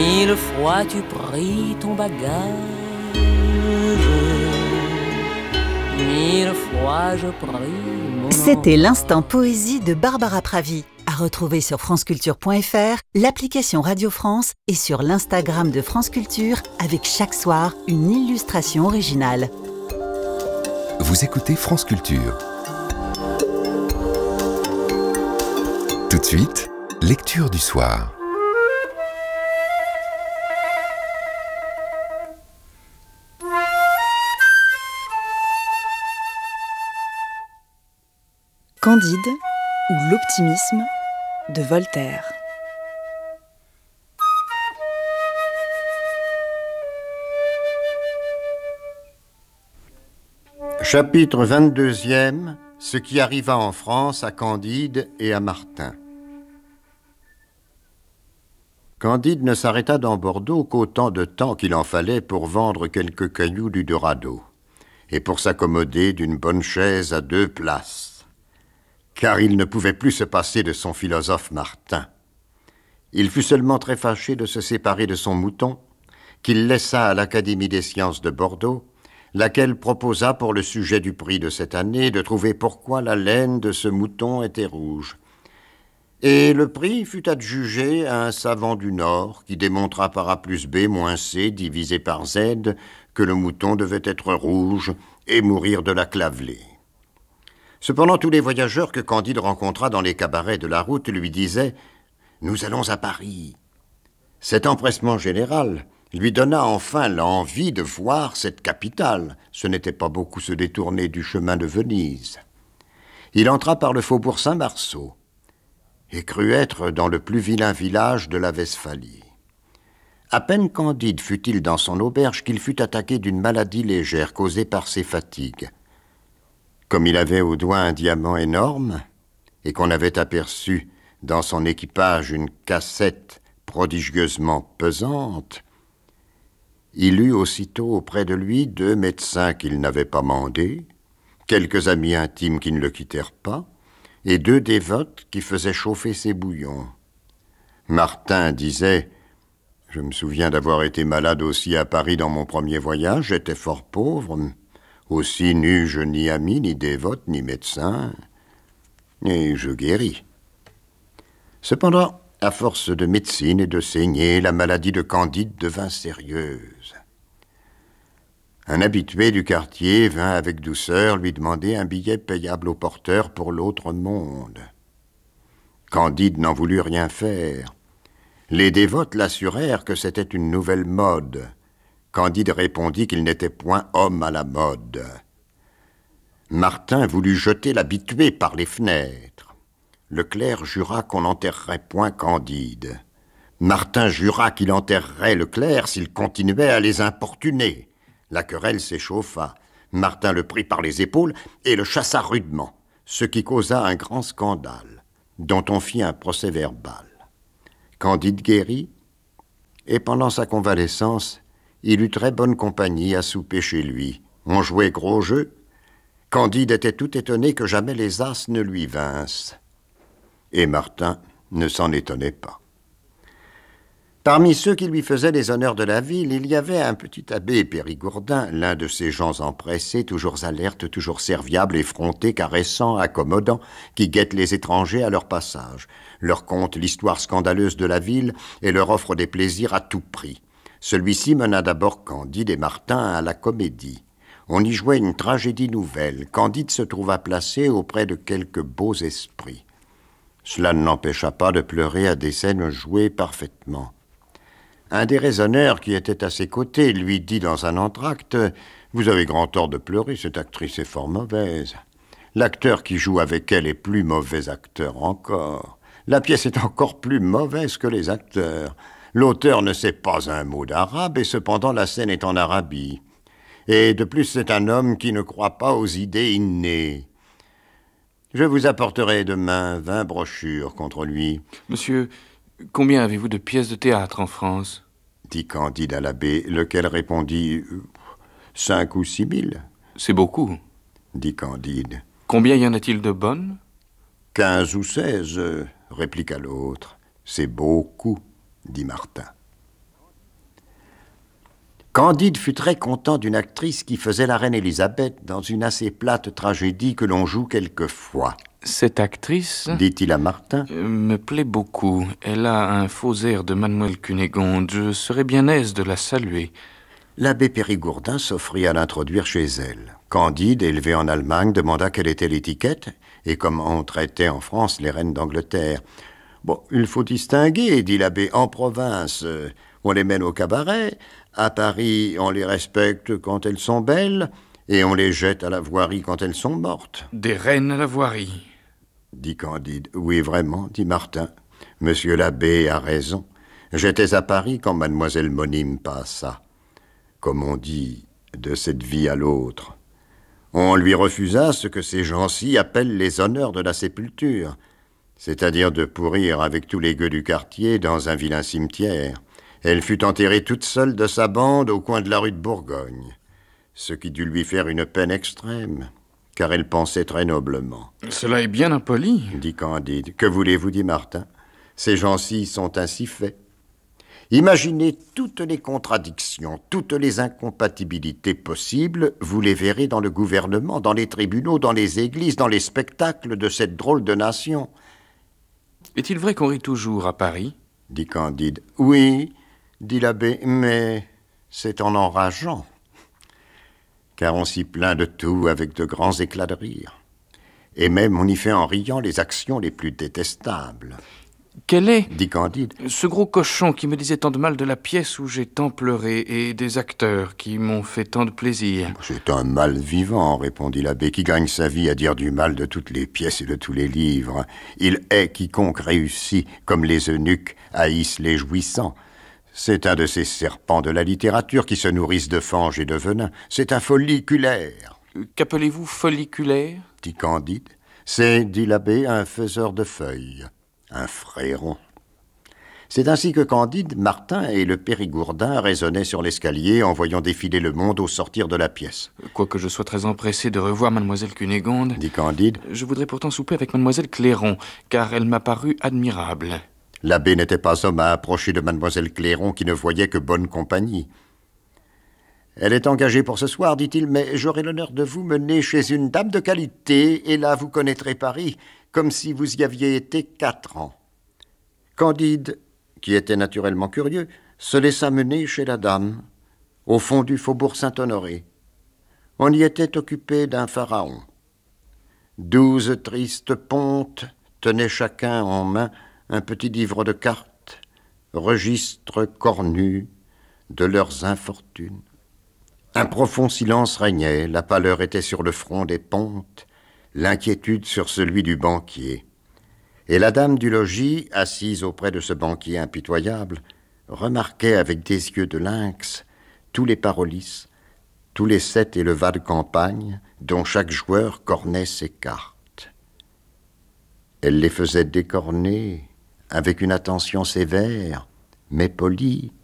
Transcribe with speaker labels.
Speaker 1: 1000 fois tu pris ton bagage, 1000 fois je pris mon...
Speaker 2: C'était l'instant poésie de Barbara Pravi, à retrouver sur franceculture.fr, l'application Radio France et sur l'Instagram de France Culture avec chaque soir une illustration originale.
Speaker 3: Vous écoutez France Culture. Tout de suite, lecture du soir.
Speaker 4: Candide ou l'optimisme de Voltaire.
Speaker 5: Chapitre 22e, ce qui arriva en France à Candide et à Martin. Candide ne s'arrêta dans Bordeaux qu'autant de temps qu'il en fallait pour vendre quelques cailloux du Dorado et pour s'accommoder d'une bonne chaise à 2 places, car il ne pouvait plus se passer de son philosophe Martin. Il fut seulement très fâché de se séparer de son mouton, qu'il laissa à l'Académie des sciences de Bordeaux, laquelle proposa pour le sujet du prix de cette année de trouver pourquoi la laine de ce mouton était rouge. Et le prix fut adjugé à un savant du Nord qui démontra par A plus B moins C divisé par Z que le mouton devait être rouge et mourir de la clavelée. Cependant, tous les voyageurs que Candide rencontra dans les cabarets de la route lui disaient « Nous allons à Paris ». Cet empressement général lui donna enfin l'envie de voir cette capitale. Ce n'était pas beaucoup se détourner du chemin de Venise. Il entra par le faubourg Saint-Marceau et crut être dans le plus vilain village de la Westphalie. À peine Candide fut-il dans son auberge qu'il fut attaqué d'une maladie légère causée par ses fatigues. Comme il avait au doigt un diamant énorme et qu'on avait aperçu dans son équipage une cassette prodigieusement pesante, il eut aussitôt auprès de lui 2 médecins qu'il n'avait pas mandés, quelques amis intimes qui ne le quittèrent pas, et 2 dévotes qui faisaient chauffer ses bouillons. Martin disait « Je me souviens d'avoir été malade aussi à Paris dans mon premier voyage, j'étais fort pauvre, aussi n'eus-je ni amis, ni dévotes, ni médecins, et je guéris. » Cependant, à force de médecine et de saignées, la maladie de Candide devint sérieuse. Un habitué du quartier vint avec douceur lui demander un billet payable au porteur pour l'autre monde. Candide n'en voulut rien faire. Les dévotes l'assurèrent que c'était une nouvelle mode. Candide répondit qu'il n'était point homme à la mode. Martin voulut jeter l'habitué par les fenêtres. Le clerc jura qu'on n'enterrerait point Candide. Martin jura qu'il enterrerait le clerc s'il continuait à les importuner. La querelle s'échauffa. Martin le prit par les épaules et le chassa rudement, ce qui causa un grand scandale, dont on fit un procès-verbal. Candide guérit, et pendant sa convalescence, il eut très bonne compagnie à souper chez lui. On jouait gros jeu. Candide était tout étonné que jamais les as ne lui vinssent. Et Martin ne s'en étonnait pas. Parmi ceux qui lui faisaient les honneurs de la ville, il y avait un petit abbé Périgourdin, l'un de ces gens empressés, toujours alertes, toujours serviables, effrontés, caressants, accommodants, qui guettent les étrangers à leur passage, leur content l'histoire scandaleuse de la ville et leur offrent des plaisirs à tout prix. Celui-ci mena d'abord Candide et Martin à la comédie. On y jouait une tragédie nouvelle. Candide se trouva placé auprès de quelques beaux esprits. Cela ne l'empêcha pas de pleurer à des scènes jouées parfaitement. Un des raisonneurs qui était à ses côtés lui dit dans un entr'acte « Vous avez grand tort de pleurer, cette actrice est fort mauvaise. L'acteur qui joue avec elle est plus mauvais acteur encore. La pièce est encore plus mauvaise que les acteurs. L'auteur ne sait pas un mot d'arabe et cependant la scène est en Arabie. Et de plus, c'est un homme qui ne croit pas aux idées innées. Je vous apporterai demain 20 brochures contre lui. »
Speaker 6: Monsieur, combien avez-vous de pièces de théâtre en France ?
Speaker 5: Dit Candide à l'abbé, lequel répondit 5 ou 6 000.
Speaker 6: C'est beaucoup.
Speaker 5: Dit Candide.
Speaker 6: Combien y en a-t-il de bonnes ?
Speaker 5: 15 ou 16, répliqua l'autre. C'est beaucoup, dit Martin. Candide fut très content d'une actrice qui faisait la reine Élisabeth dans une assez plate tragédie que l'on joue quelquefois.
Speaker 6: Cette actrice,
Speaker 5: Dit-il à Martin,
Speaker 6: me plaît beaucoup. Elle a un faux air de Mademoiselle Cunégonde. Je serais bien aise de la saluer.
Speaker 5: l'abbé Périgourdin s'offrit à l'introduire chez elle. Candide, élevé en Allemagne, demanda quelle était l'étiquette et comment on traitait en France les reines d'Angleterre. « Bon, il faut distinguer, dit l'abbé. En province, on les mène au cabaret. À Paris, on les respecte quand elles sont belles et on les jette à la voirie quand elles sont mortes. »
Speaker 6: Des reines à la voirie,
Speaker 5: dit Candide. « Oui, vraiment, dit Martin. Monsieur l'abbé a raison. J'étais à Paris quand mademoiselle Monime passa. Comme on dit, de cette vie à l'autre. On lui refusa ce que ces gens-ci appellent les honneurs de la sépulture, c'est-à-dire de pourrir avec tous les gueux du quartier dans un vilain cimetière. Elle fut enterrée toute seule de sa bande au coin de la rue de Bourgogne, ce qui dut lui faire une peine extrême, car elle pensait très noblement. »
Speaker 6: Cela est bien impoli,
Speaker 5: dit Candide. « Que voulez-vous, dit Martin. Ces gens-ci sont ainsi faits. Imaginez toutes les contradictions, toutes les incompatibilités possibles, vous les verrez dans le gouvernement, dans les tribunaux, dans les églises, dans les spectacles de cette drôle de nation. »
Speaker 6: Est-il vrai qu'on rit toujours à Paris?
Speaker 5: Dit Candide. « Oui, dit l'abbé, mais c'est en enrageant, car on s'y plaint de tout avec de grands éclats de rire. Et même on y fait en riant les actions les plus détestables. »
Speaker 6: Quel est,
Speaker 5: dit Candide,
Speaker 6: ce gros cochon qui me disait tant de mal de la pièce où j'ai tant pleuré et des acteurs qui m'ont fait tant de plaisir?
Speaker 5: C'est un mal vivant, répondit l'abbé, qui gagne sa vie à dire du mal de toutes les pièces et de tous les livres. Il hait quiconque réussit, comme les eunuques haïssent les jouissants. C'est un de ces serpents de la littérature qui se nourrissent de fange et de venin. C'est un folliculaire.
Speaker 6: Qu'appelez-vous folliculaire?
Speaker 5: Dit Candide. C'est, dit l'abbé, un faiseur de feuilles. Un fréron. C'est ainsi que Candide, Martin et le Périgourdin raisonnaient sur l'escalier en voyant défiler le monde au sortir de la pièce.
Speaker 6: Quoique je sois très empressé de revoir mademoiselle Cunégonde,
Speaker 5: dit Candide,
Speaker 6: je voudrais pourtant souper avec mademoiselle Clairon, car elle m'a paru admirable.
Speaker 5: L'abbé n'était pas homme à approcher de mademoiselle Clairon qui ne voyait que bonne compagnie. Elle est engagée pour ce soir, dit-il, mais j'aurai l'honneur de vous mener chez une dame de qualité, et là vous connaîtrez Paris, comme si vous y aviez été 4 ans. Candide, qui était naturellement curieux, se laissa mener chez la dame, au fond du faubourg Saint-Honoré. On y était occupé d'un pharaon. 12 tristes pontes tenaient chacun en main un petit livre de cartes, registre cornu de leurs infortunes. Un profond silence régnait, la pâleur était sur le front des pontes, l'inquiétude sur celui du banquier. Et la dame du logis, assise auprès de ce banquier impitoyable, remarquait avec des yeux de lynx tous les parolis, tous les 7 élevats de campagne dont chaque joueur cornait ses cartes. Elle les faisait décorner avec une attention sévère, mais polie,